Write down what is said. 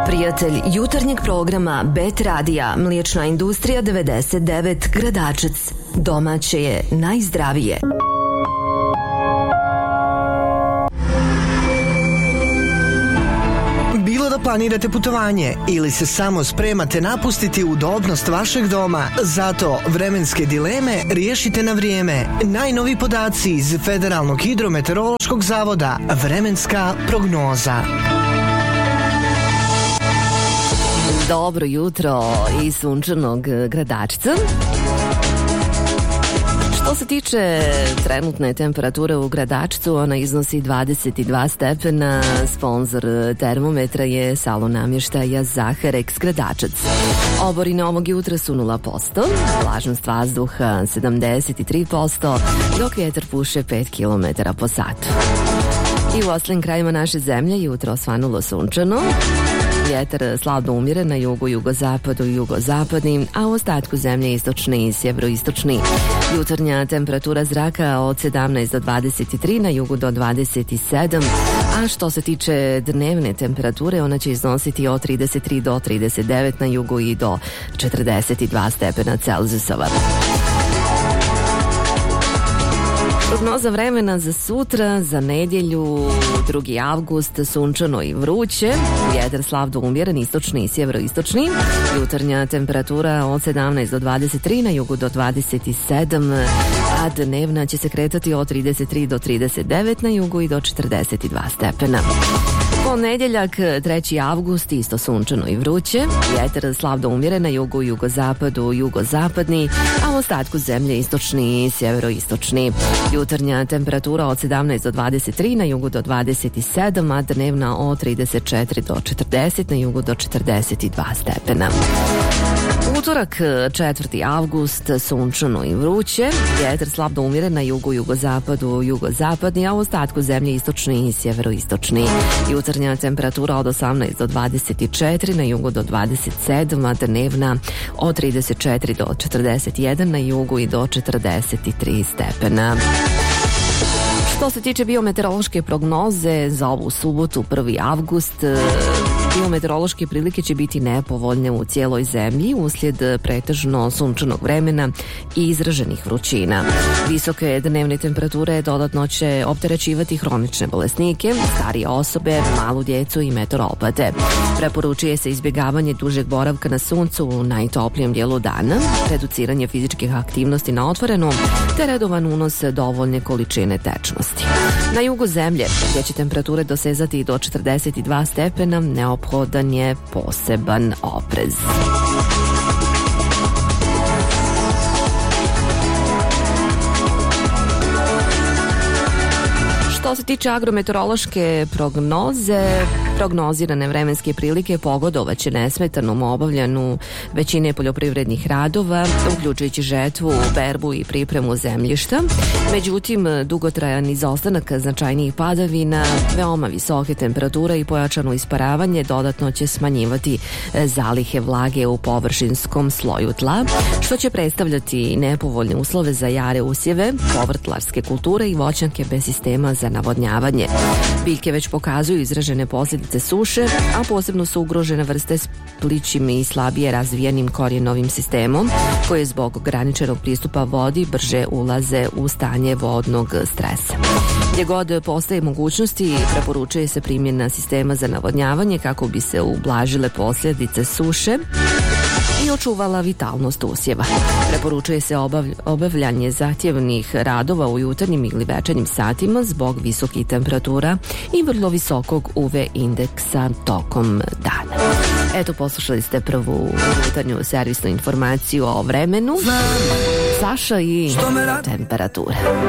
Prijatelj jutarnjeg programa Bet Radija, Mliječna industrija 99, Gradačac. Domaće je najzdravije. Bilo da planirate putovanje ili se samo spremate napustiti udobnost vašeg doma, zato vremenske dileme riješite na vrijeme. Najnovi podaci iz Federalnog hidrometeorološkog zavoda, vremenska prognoza. Dobro jutro iz sunčanog Gradačca. Što se tiče trenutne temperature u Gradačcu, ona iznosi 22 stepena. Sponzor termometra je salon namještaja Zaharex Gradačac. Oborine ovog jutra su 0%, vlažnost vazduha 73%, dok vjetar puše 5 km po satu. I u ostalim krajima naše zemlje jutro osvanulo sunčano. Vjetar slabo umjeren na jugu, jugozapadu i jugozapadni, a u ostatku zemlje istočni i sjeveroistočni. Jutarnja temperatura zraka od 17 do 23, na jugu do 27, a što se tiče dnevne temperature, ona će iznositi od 33 do 39 na jugu i do 42 stepena Celzijusova. Prognoza vremena za sutra, za nedjelju, 2. avgust, sunčano i vruće, vjetar slabo umjeren, istočni i sjeveroistočni, jutarnja temperatura od 17 do 23, na jugu do 27, a dnevna će se kretati od 33 do 39 na jugu i do 42 stepena. Ponedjeljak, 3. avgust, isto sunčano i vruće, vjetar slabo umjeren na jugu, jugozapadu, jugozapadni, a u ostatku zemlje istočni i sjeveroistočni. Jutarnja temperatura od 17 do 23, na jugu do 27, a dnevna od 34 do 40, na jugu do 42 stepena. Utorak, 4. avgust, sunčano i vruće, vjetar slabo umjeren na jugu, jugozapadu, jugozapadni, a u ostatku zemlje istočni i sjeveroistočni. Jutarnja temperatura od 18 do 24, na jugu do 27, a dnevna od 34 do 41, na jugu i do 43 stepena. Što se tiče biometeorološke prognoze za ovu subotu, 1. avgust, biometeorološke prilike će biti nepovoljne u cijeloj zemlji uslijed pretežno sunčanog vremena i izraženih vrućina. Visoke dnevne temperature dodatno će opterećivati hronične bolesnike, starije osobe, malu djecu i meteoropate. Preporučuje se izbjegavanje dužeg boravka na suncu u najtoplijem dijelu dana, reduciranje fizičkih aktivnosti na otvorenom, te redovan unos dovoljne količine tečnosti. Na jugu zemlje, gdje će temperature dosezati do 42 stepena, neophodan je poseban oprez. Što se tiče agrometeorološke prognoze, prognozirane vremenske prilike pogodovaće nesmetanom obavljanju većine poljoprivrednih radova, uključujući žetvu, berbu i pripremu zemljišta. Međutim, dugotrajan izostanak značajnijih padavina, veoma visoke temperature i pojačano isparavanje dodatno će smanjivati zalihe vlage u površinskom sloju tla, što će predstavljati nepovoljne uslove za jare usjeve, povrtlarske kulture i voćnjake bez sistema za navodnjavanje. Biljke već pokazuju izražene posljedice suše, a posebno su ugrožene vrste s plićim i slabije razvijenim korijenovim sistemom, koje zbog ograničenog pristupa vodi brže ulaze u stanje vodnog stresa. Gdje god postoje mogućnosti, preporučuje se primjena sistema za navodnjavanje kako bi se ublažile posljedice suše i očuvala vitalnost usjeva. Preporučuje se obavljanje zahtjevnih radova u jutarnjim ili večernjim satima zbog visokih temperatura i vrlo visokog UV indeksa tokom dana. Eto, poslušali ste prvu jutarnju servisnu informaciju o vremenu, Saša i temperature.